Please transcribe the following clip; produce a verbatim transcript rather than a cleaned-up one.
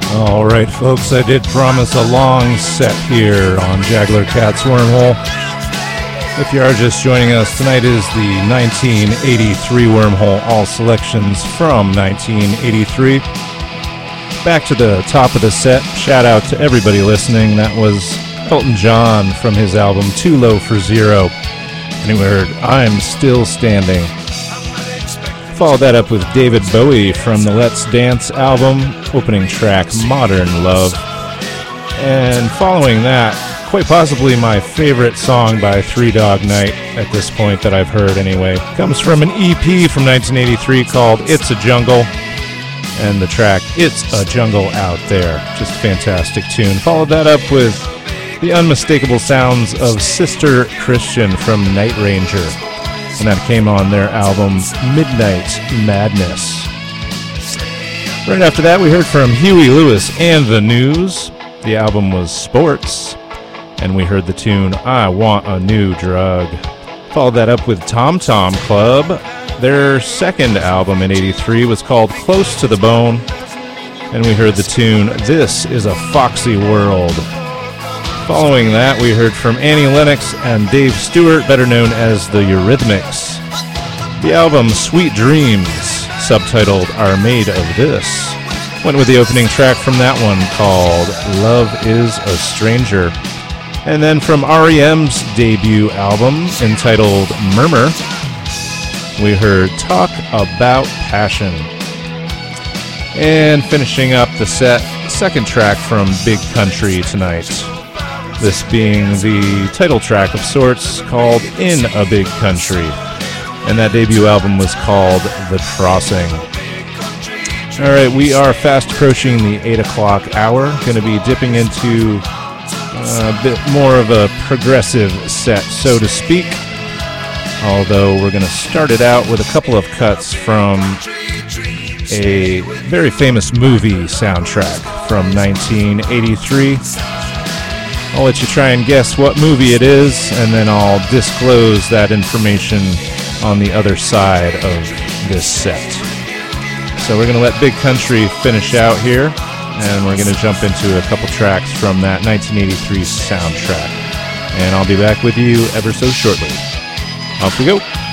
All right, folks, I did promise a long set here on Jaggler Cat's Wormhole. If you are just joining us, tonight is the nineteen eighty-three Wormhole, all selections from nineteen eighty-three. Back to the top of the set, shout out to everybody listening. That was Elton John from his album Too Low for Zero. And we heard I'm Still Standing. Followed that up with David Bowie from the Let's Dance album, opening track Modern Love. And following that, quite possibly my favorite song by Three Dog Night at this point that I've heard anyway, comes from an E P from nineteen eighty-three called It's a Jungle, and the track It's a Jungle Out There. Just a fantastic tune. Followed that up with the unmistakable sounds of Sister Christian from Night Ranger, and that came on their album Midnight Madness. Right after that, we heard from Huey Lewis and the News. The album was Sports, and we heard the tune I Want a New Drug. Followed that up with Tom Tom Club. Their second album in eighty-three was called Close to the Bone, and we heard the tune This is a Foxy World. Following that, we heard from Annie Lennox and Dave Stewart, better known as the Eurythmics. The album Sweet Dreams, subtitled Are Made of This, went with the opening track from that one called Love is a Stranger. And then from R E M's debut album, entitled Murmur, we heard Talk About Passion. And finishing up the set, second track from Big Country tonight. This being the title track of sorts, called In a Big Country. And that debut album was called The Crossing. Alright, we are fast approaching the eight o'clock hour. Going to be dipping into a bit more of a progressive set, so to speak. Although we're going to start it out with a couple of cuts from a very famous movie soundtrack from nineteen eighty-three. I'll let you try and guess what movie it is, and then I'll disclose that information on the other side of this set. So we're going to let Big Country finish out here, and we're going to jump into a couple tracks from that nineteen eighty-three soundtrack. And I'll be back with you ever so shortly. Off we go.